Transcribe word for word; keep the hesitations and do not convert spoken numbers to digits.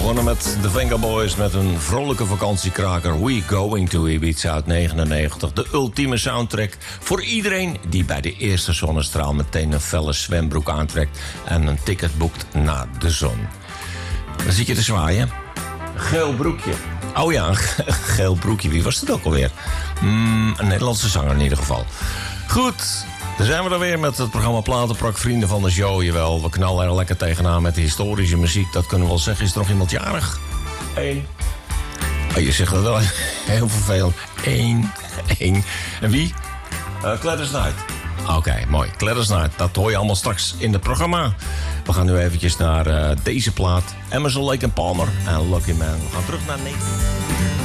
begonnen met de Venga Boys met een vrolijke vakantiekraker. We Going to Ibiza uit negenennegentig. De ultieme soundtrack voor iedereen die bij de eerste zonnestraal meteen een felle zwembroek aantrekt en een ticket boekt naar de zon. Dan zit je te zwaaien. Geel broekje. Oh ja, een geel broekje. Wie was het ook alweer? Mm, een Nederlandse zanger in ieder geval. Goed, dan zijn we er weer met het programma Platenprak, vrienden van de show. Jawel, we knallen er lekker tegenaan met de historische muziek. Dat kunnen we wel zeggen. Is er nog iemand jarig? Eén. Oh, je zegt dat wel heel vervelend. Eén. Eén. En wie? Uh, Gladys Knight. Oké, okay, mooi. Gladys Knight, dat hoor je allemaal straks in het programma. We gaan nu eventjes naar uh, deze plaat. Emerson, Lake and Palmer en Lucky Man. We gaan terug naar negentien.